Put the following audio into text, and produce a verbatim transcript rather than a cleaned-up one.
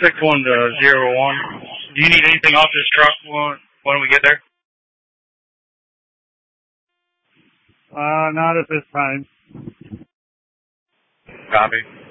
six one to zero one. Do you need anything off this truck when, when we get there? Uh, not at this time. Copy.